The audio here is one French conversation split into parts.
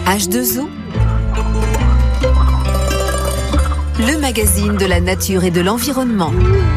H2O, le magazine de la nature et de l'environnement.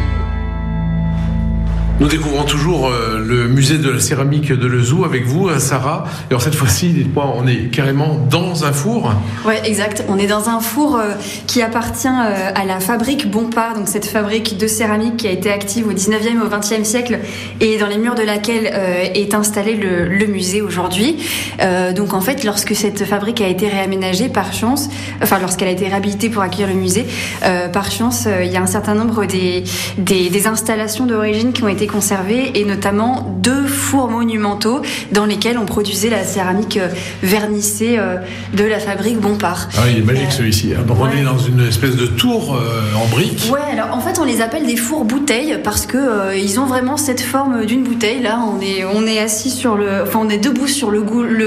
Nous découvrons toujours le musée de la céramique de Lezoux avec vous, Sarah. Et alors cette fois-ci, dites-moi, on est carrément dans un four. Ouais, exact. On est dans un four qui appartient à la fabrique Bompard, donc cette fabrique de céramique qui a été active au 19e et au 20e siècle et dans les murs de laquelle est installé le musée aujourd'hui. Donc en fait, lorsque cette fabrique a été réaménagée, par chance, lorsqu'elle a été réhabilitée pour accueillir le musée, par chance, il y a un certain nombre des installations d'origine qui ont été conservés et notamment 2 fours monumentaux dans lesquels on produisait la céramique vernissée de la fabrique Bompard. Ah, il est magique celui-ci. Donc on est dans une espèce de tour en briques. Ouais, alors en fait on les appelle des fours bouteilles parce que ils ont vraiment cette forme d'une bouteille. Là on est assis on est debout sur le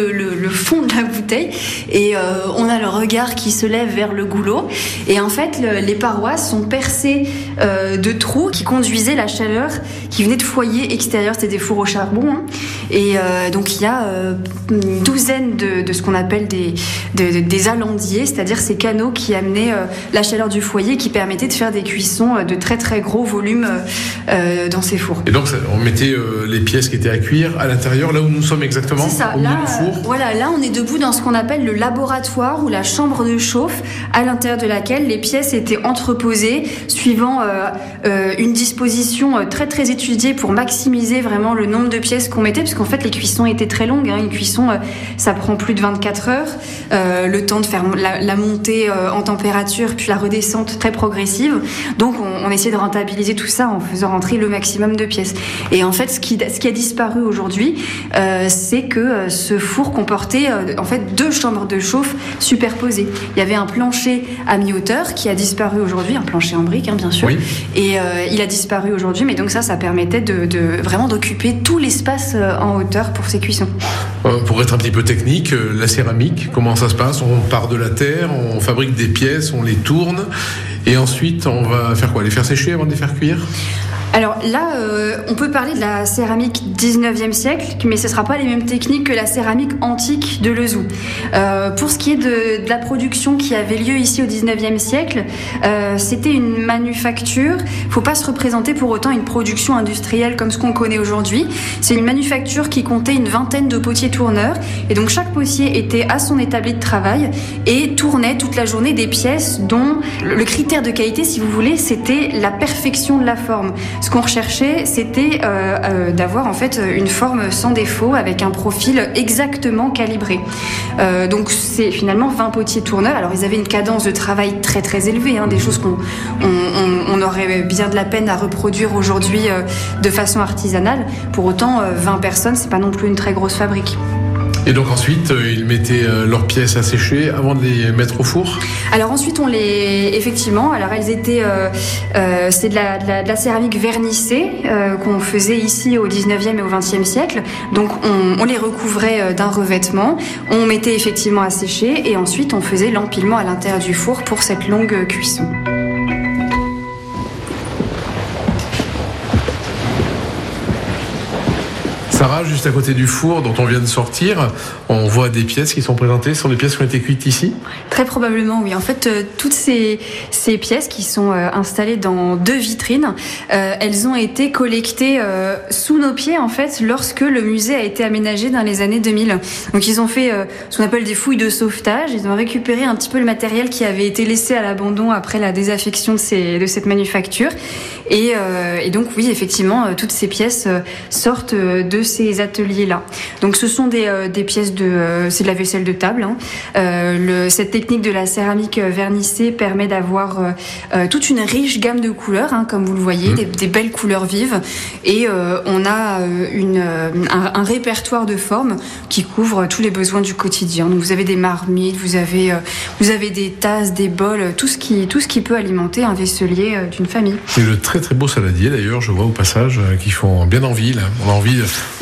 fond de la bouteille et on a le regard qui se lève vers le goulot. Et en fait les parois sont percées de trous qui conduisaient la chaleur qui venait de foyers extérieurs, c'était des fours au charbon. Hein. Et donc il y a une douzaine de ce qu'on appelle des alandiers, c'est-à-dire ces canaux qui amenaient la chaleur du foyer, qui permettaient de faire des cuissons de très très gros volumes dans ces fours. Et donc on mettait les pièces qui étaient à cuire à l'intérieur, là où nous sommes exactement. C'est ça. Au milieu là, du four. Là on est debout dans ce qu'on appelle le laboratoire ou la chambre de chauffe, à l'intérieur de laquelle les pièces étaient entreposées suivant une disposition très très étudiée pour maximiser vraiment le nombre de pièces qu'on mettait, parce qu'en fait les cuissons étaient très longues. Une cuisson ça prend plus de 24 heures, le temps de faire la montée en température puis la redescente très progressive. Donc on essayait de rentabiliser tout ça en faisant rentrer le maximum de pièces. Et en fait ce qui a disparu aujourd'hui, c'est que ce four comportait en fait 2 chambres de chauffe superposées. Il y avait un plancher à mi-hauteur qui a disparu aujourd'hui, un plancher en briques bien sûr. Oui. Et il a disparu aujourd'hui, mais donc ça permettait de vraiment d'occuper tout l'espace en hauteur pour ces cuissons. Pour être un petit peu technique, la céramique, comment ça se passe? On part de la terre, on fabrique des pièces, on les tourne et ensuite on va faire quoi? Les faire sécher avant de les faire cuire? Alors là, on peut parler de la céramique 19e siècle, mais ce ne sera pas les mêmes techniques que la céramique antique de Lezoux. Pour ce qui est de la production qui avait lieu ici au 19e siècle, c'était une manufacture. Il ne faut pas se représenter pour autant une production industrielle comme ce qu'on connaît aujourd'hui. C'est une manufacture qui comptait une vingtaine de potiers tourneurs. Et donc chaque potier était à son établi de travail et tournait toute la journée des pièces dont le critère de qualité, si vous voulez, c'était la perfection de la forme. Ce qu'on recherchait, c'était d'avoir en fait une forme sans défaut avec un profil exactement calibré. Donc c'est finalement 20 potiers tourneurs. Alors ils avaient une cadence de travail très très élevée, des choses qu'on aurait bien de la peine à reproduire aujourd'hui de façon artisanale. Pour autant, 20 personnes, c'est pas non plus une très grosse fabrique. Et donc ensuite, ils mettaient leurs pièces à sécher avant de les mettre au four? Alors ensuite, effectivement, alors elles étaient, c'est de la céramique vernissée qu'on faisait ici au 19e et au 20e siècle. Donc on les recouvrait d'un revêtement, on mettait effectivement à sécher et ensuite on faisait l'empilement à l'intérieur du four pour cette longue cuisson. Sarah, juste à côté du four dont on vient de sortir, on voit des pièces qui sont présentées. Ce sont des pièces qui ont été cuites ici? Très probablement, oui. En fait, toutes ces pièces qui sont installées dans 2 vitrines, elles ont été collectées sous nos pieds, en fait, lorsque le musée a été aménagé dans les années 2000. Donc, ils ont fait ce qu'on appelle des fouilles de sauvetage. Ils ont récupéré un petit peu le matériel qui avait été laissé à l'abandon après la désaffection de cette manufacture. Et donc, oui, effectivement, toutes ces pièces sortent de ces ateliers-là. Donc ce sont des pièces c'est de la vaisselle de table. Cette technique de la céramique vernissée permet d'avoir toute une riche gamme de couleurs, comme vous le voyez, des belles couleurs vives. Et on a un répertoire de formes qui couvre tous les besoins du quotidien. Donc vous avez des marmites, vous avez des tasses, des bols, tout ce qui peut alimenter un vaisselier d'une famille. C'est de très très beaux saladiers d'ailleurs, je vois au passage, qui font bien envie là. On a envie de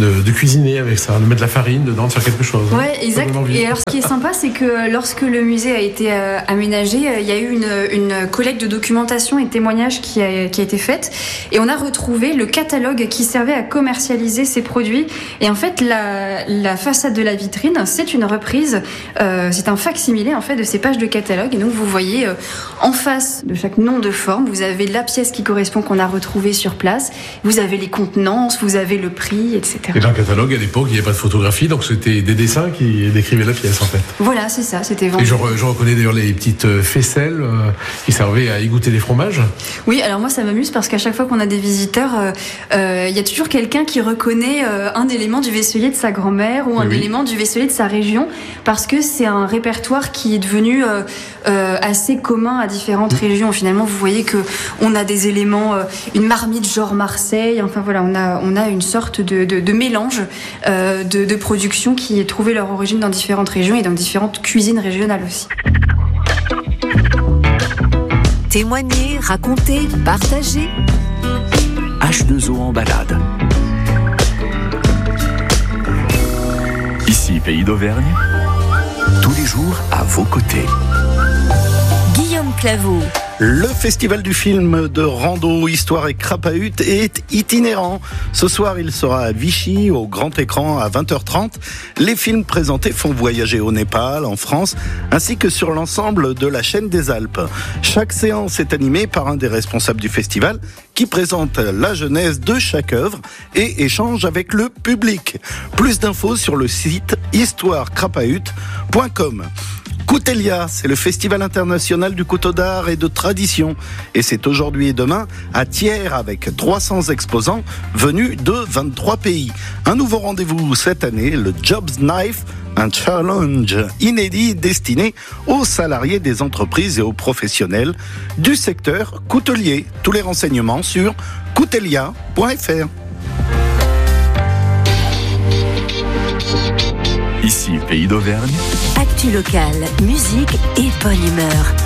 de cuisiner avec ça, de mettre de la farine dedans, de faire quelque chose. Ouais, exact. Et alors, ce qui est sympa, c'est que lorsque le musée a été aménagé, il y a eu une collecte de documentation et de témoignages qui a été faite. Et on a retrouvé le catalogue qui servait à commercialiser ces produits. Et en fait, la façade de la vitrine, c'est une reprise, c'est un fac-similé en fait de ces pages de catalogue. Et donc, vous voyez en face de chaque nom de forme, vous avez la pièce qui correspond qu'on a retrouvée sur place. Vous avez les contenances, vous avez le prix, etc. Et dans le catalogue, à l'époque, il n'y avait pas de photographie, donc c'était des dessins qui décrivaient la pièce en fait. Voilà, c'est ça, c'était vendu. Et je reconnais d'ailleurs les petites faisselles qui servaient à égoutter les fromages. Oui, alors moi ça m'amuse parce qu'à chaque fois qu'on a des visiteurs, il y a toujours quelqu'un qui reconnaît un élément du vaisselier de sa grand-mère ou un élément du vaisselier de sa région, parce que c'est un répertoire qui est devenu assez commun à différentes régions. Finalement, vous voyez que on a des éléments, une marmite genre Marseille. Enfin voilà, on a une sorte de mélange de production qui a trouvé leur origine dans différentes régions et dans différentes cuisines régionales aussi. Témoigner, raconter, partager. H2O en balade. Ici, Pays d'Auvergne, tous les jours à vos côtés. Guillaume Claveau. Le festival du film de rando, histoire et crapahut est itinérant. Ce soir, il sera à Vichy, au grand écran, à 20h30. Les films présentés font voyager au Népal, en France, ainsi que sur l'ensemble de la chaîne des Alpes. Chaque séance est animée par un des responsables du festival qui présente la genèse de chaque œuvre et échange avec le public. Plus d'infos sur le site histoirecrapahut.com. Coutelia, c'est le festival international du couteau d'art et de tradition. Et c'est aujourd'hui et demain à Thiers avec 300 exposants venus de 23 pays. Un nouveau rendez-vous cette année, le Jobs Knife, un challenge inédit destiné aux salariés des entreprises et aux professionnels du secteur coutelier. Tous les renseignements sur coutelia.fr. Ici, Pays d'Auvergne. Actu locale, musique et bonne humeur.